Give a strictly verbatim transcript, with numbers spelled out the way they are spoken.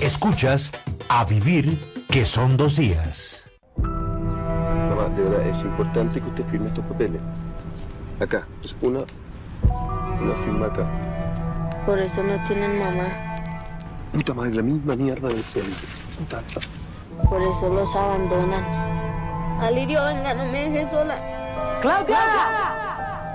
Escuchas A Vivir, que son dos días. Mamá, de verdad, es importante que usted firme estos papeles. Acá, es una... una firma acá. Por eso no tienen mamá. Puta madre, la misma mierda del cielo. Por eso los abandonan. Alirio, venga, no me dejes sola. ¡Claudia!